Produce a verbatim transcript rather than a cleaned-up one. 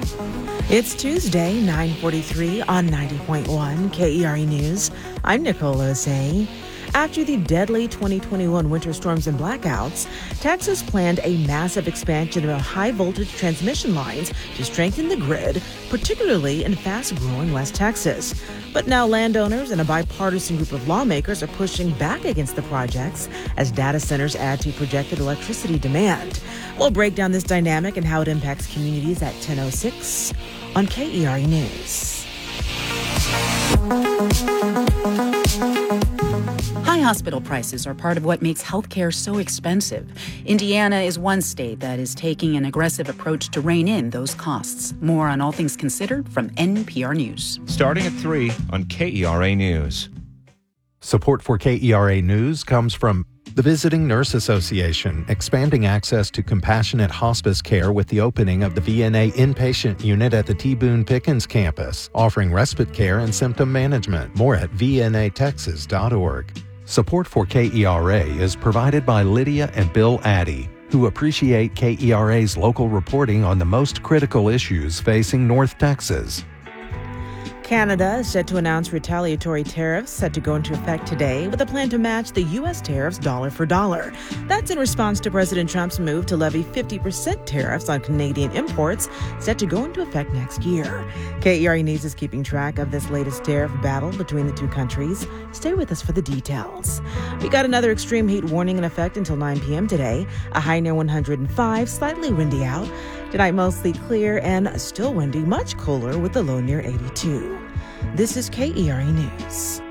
It's Tuesday, nine forty-three on ninety point one K E R E News. I'm Nicole Osei. After the deadly twenty twenty-one winter storms and blackouts, Texas planned a massive expansion of high-voltage transmission lines to strengthen the grid, particularly in fast-growing West Texas. But now landowners and a bipartisan group of lawmakers are pushing back against the projects as data centers add to projected electricity demand. We'll break down this dynamic and how it impacts communities at ten oh six on K E R E News. High hospital prices are part of what makes healthcare so expensive. Indiana is one state that is taking an aggressive approach to rein in those costs. More on All Things Considered from N P R News. Starting at three on K E R A News. Support for K E R A News comes from the Visiting Nurse Association, expanding access to compassionate hospice care with the opening of the V N A inpatient unit at the T. Boone Pickens campus, offering respite care and symptom management. More at V N A texas dot org. Support for K E R A is provided by Lydia and Bill Addy, who appreciate K E R A's local reporting on the most critical issues facing North Texas. Canada is set to announce retaliatory tariffs set to go into effect today with a plan to match the U S tariffs dollar for dollar. That's in response to President Trump's move to levy fifty percent tariffs on Canadian imports set to go into effect next year. K E R E News is keeping track of this latest tariff battle between the two countries. Stay with us for the details. We got another extreme heat warning in effect until nine p.m. today. A high near one hundred five, slightly windy out. Tonight mostly clear and still windy, much cooler with a low near eighty-two. This is K E R E News.